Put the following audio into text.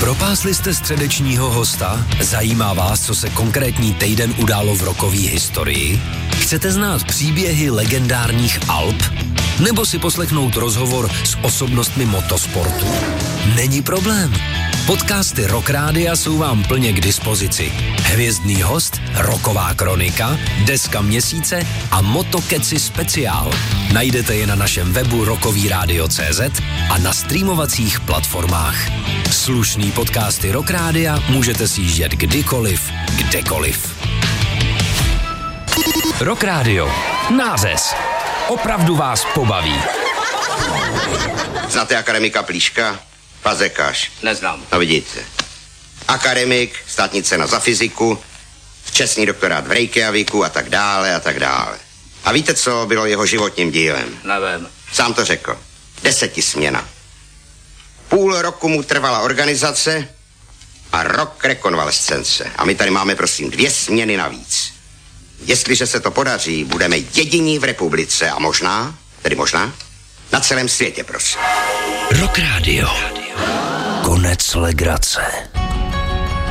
Propásli jste středečního hosta? Zajímá vás, co se konkrétní týden událo v rockové historii? Chcete znát příběhy legendárních Alp? Nebo si poslechnout rozhovor s osobnostmi motosportu? Není problém. Podcasty Rock Rádia jsou vám plně k dispozici. Hvězdný host, rocková kronika, deska měsíce a Motokeci speciál. Najdete je na našem webu rockovyradio.cz a na streamovacích platformách. Slušný podcasty Rock Rádia můžete si jet kdykoliv, kdekoliv. Rock Radio. Nářez. Opravdu vás pobaví. Znáte akademika Plíška? Fazekáš. Neznám. No vidíte. Akademik, státní cena za fyziku, čestný doktorát v Reykjavíku a tak dále a tak dále. A víte, co bylo jeho životním dílem? Nevím. Sám to řekl. 10 směna. Půl roku mu trvala organizace a rok rekonvalescence. A my tady máme, prosím, 2 směny navíc. Jestliže se to podaří, budeme jediní v republice a možná, na celém světě, prosím. Rock Radio. Konec legrace.